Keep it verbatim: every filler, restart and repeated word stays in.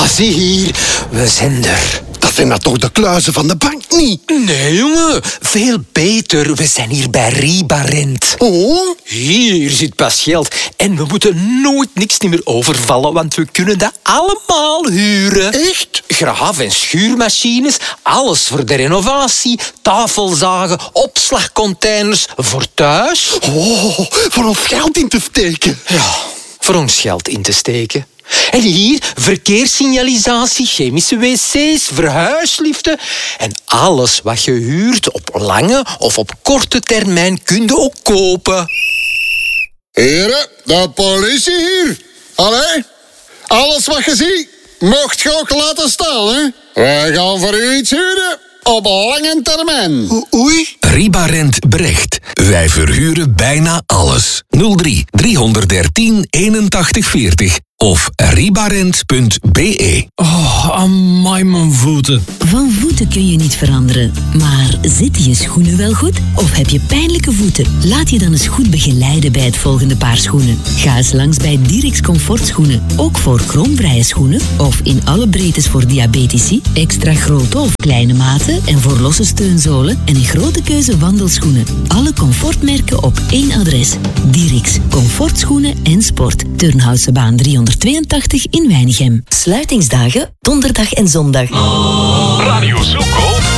Ah, zie hier. We zijn er. Dat zijn dat toch de kluizen van de bank niet? Nee, jongen. Veel beter. We zijn hier bij Ribarent. Oh? Hier zit pas geld. En we moeten nooit niks meer overvallen, want we kunnen dat allemaal huren. Echt? Graaf- en schuurmachines, alles voor de renovatie, tafelzagen, opslagcontainers voor thuis. Oh, voor ons geld in te steken. Ja, voor ons geld in te steken. En hier verkeerssignalisatie, chemische wc's, verhuisliften. En alles wat je huurt op lange of op korte termijn kun je ook kopen. Heren, de politie hier. Allee, alles wat je ziet, mocht je ook laten staan, hè. Wij gaan voor u iets huren op lange termijn. O- oei. Ribarent Brecht. Wij verhuren bijna alles. nul drie driehonderddertien eenentachtig veertig of ribarent punt be. Oh, amai mijn voeten. Van voeten kun je niet veranderen. Maar zitten je schoenen wel goed? Of heb je pijnlijke voeten? Laat je dan eens goed begeleiden bij het volgende paar schoenen. Ga eens langs bij Dirix Comfortschoenen. Ook voor kromvrije schoenen. Of in alle breedtes voor diabetici. Extra grote of kleine maten. En voor losse steunzolen. En een grote keuze wandelschoenen. Alle comfortmerken op één adres. Dirix Comfortschoenen en Sport. Turnhoutse driehonderdtweeëntachtig in Weinigem. Sluitingsdagen donderdag en zondag. Radio Zoekel.